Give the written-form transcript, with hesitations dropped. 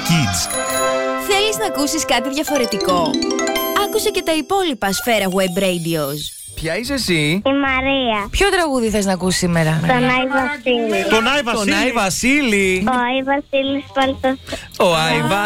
Kids. Θέλεις να ακούσεις κάτι διαφορετικό? Άκουσε και τα υπόλοιπα Σφαίρα Web Radios. Ποια είσαι εσύ? Η Μαρία. Ποιο τραγούδι θες να ακούσεις σήμερα? Τον Άι Βασίλη. Τον Άι Βασίλη. Ο Άι Βασίλης. Ο Άι Βασίλης Παλτός. Ο Άι